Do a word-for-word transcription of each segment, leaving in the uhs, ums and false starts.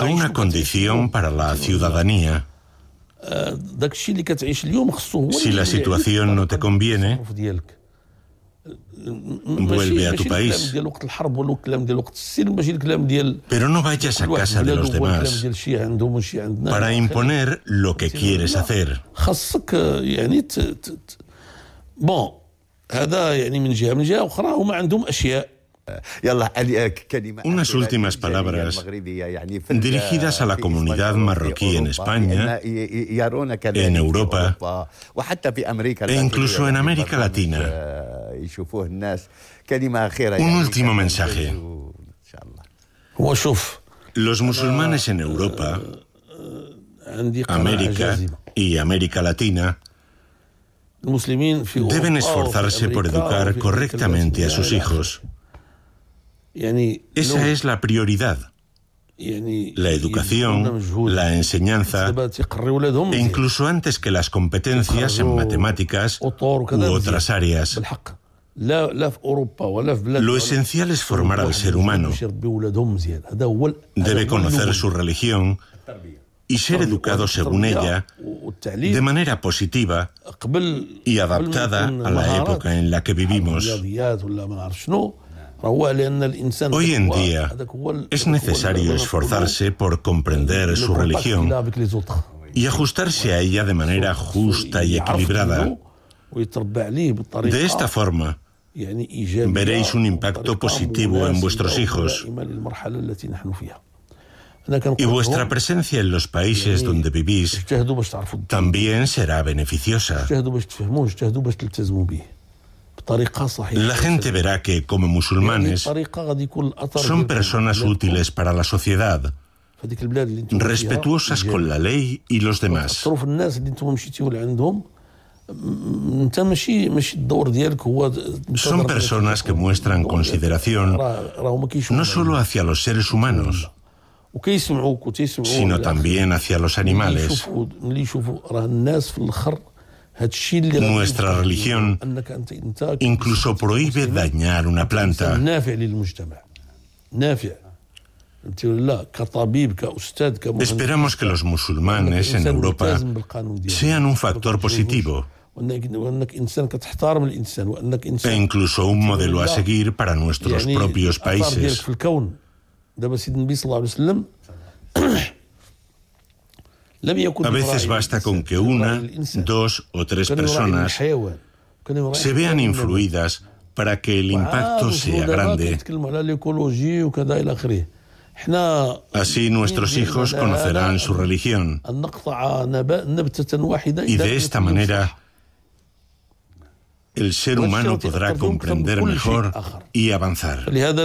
incluso una condición para la ciudadanía. Si la situación no te conviene, vuelve a tu país. Pero no vayas a casa de los demás para imponer lo que quieres hacer. Unas últimas palabras dirigidas a la comunidad marroquí en España, en Europa e incluso en América Latina. Un último mensaje. Los musulmanes en Europa, América y América Latina deben esforzarse por educar correctamente a sus hijos. Esa es la prioridad. La educación, la enseñanza, e incluso antes que las competencias en matemáticas u otras áreas. Lo esencial es formar al ser humano. Debe conocer su religión y ser educado según ella, de manera positiva y adaptada a la época en la que vivimos. Hoy en día es necesario esforzarse por comprender su religión y ajustarse a ella de manera justa y equilibrada. De esta forma, veréis un impacto positivo en vuestros hijos y vuestra presencia en los países donde vivís también será beneficiosa. La gente verá que, como musulmanes, son personas útiles para la sociedad, respetuosas con la ley y los demás. Son personas que muestran consideración no solo hacia los seres humanos, sino también hacia los animales. Nuestra religión incluso prohíbe dañar una planta. Esperamos que los musulmanes en Europa sean un factor positivo e incluso un modelo a seguir para nuestros propios países. A veces basta con que una, dos o tres personas se vean influidas para que el impacto sea grande. Así nuestros hijos conocerán su religión y de esta manera el ser humano podrá comprender mejor y avanzar.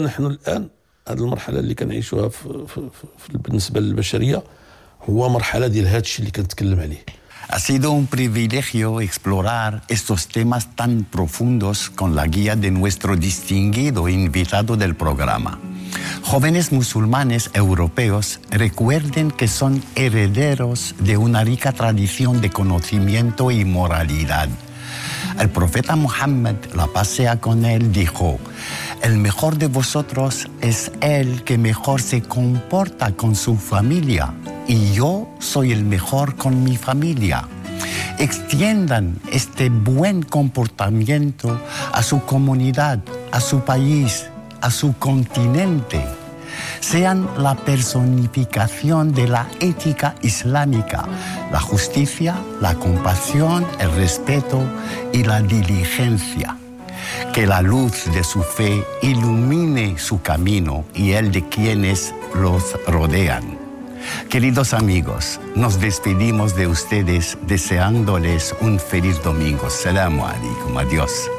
Ha sido un privilegio explorar estos temas tan profundos con la guía de nuestro distinguido invitado del programa. Jóvenes musulmanes europeos, recuerden que son herederos de una rica tradición de conocimiento y moralidad. El profeta Muhammad, la paz sea con él, dijo: el mejor de vosotros es el que mejor se comporta con su familia, y yo soy el mejor con mi familia. Extiendan este buen comportamiento a su comunidad, a su país, a su continente. Sean la personificación de la ética islámica, la justicia, la compasión, el respeto y la diligencia. Que la luz de su fe ilumine su camino y el de quienes los rodean. Queridos amigos, nos despedimos de ustedes deseándoles un feliz domingo. Salamu alaikum. Adiós.